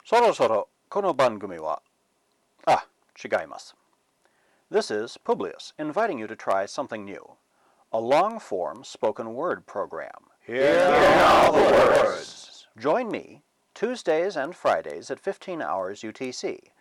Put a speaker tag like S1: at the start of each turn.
S1: そろそろこの番組は、違います。This is Publius inviting you to try something new. A long-form spoken word program.
S2: Here are the words.
S1: Join me Tuesdays and Fridays at 15 hours UTC